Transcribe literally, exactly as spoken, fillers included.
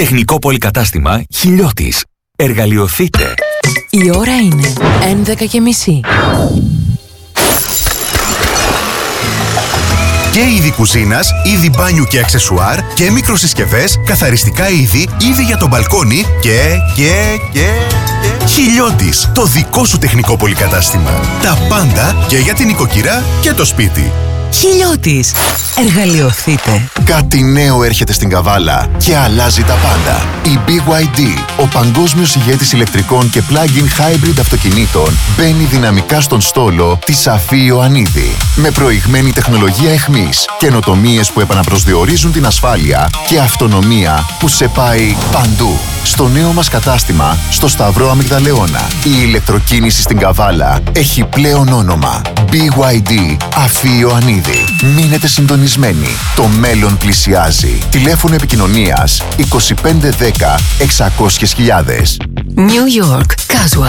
Τεχνικό πολυκατάστημα Χιλιώτης. Εργαλειοθείτε. Η ώρα είναι έντεκα και μισή. Και είδη κουζίνας, είδη μπάνιου και αξεσουάρ και μικροσυσκευές, καθαριστικά είδη, είδη για το μπαλκόνι και, και, και, και... Χιλιώτης, το δικό σου τεχνικό πολυκατάστημα. Τα πάντα και για την οικοκυρά και το σπίτι. Χιλιώτης. Εργαλειοθείτε. Κάτι νέο έρχεται στην Καβάλα και αλλάζει τα πάντα. Η μπι γουάι ντι, ο παγκόσμιος ηγέτης ηλεκτρικών και plug-in hybrid αυτοκινήτων, μπαίνει δυναμικά στον στόλο της Αφή Ιωαννίδη. Με προηγμένη τεχνολογία εχμής, καινοτομίες που επαναπροσδιορίζουν την ασφάλεια και αυτονομία που σε πάει παντού. Στο νέο μας κατάστημα, στο Σταυρό Αμυγδαλεώνα, η ηλεκτροκίνηση στην Καβάλα έχει πλέον όνομα. μπι γουάι ντι Αφή Ιωαννίδη. Μείνετε συντονισμένοι. Το μέλλον πλησιάζει. Τηλέφωνο επικοινωνίας είκοσι πέντε δέκα εξακόσιες χιλιάδες. New York Casual.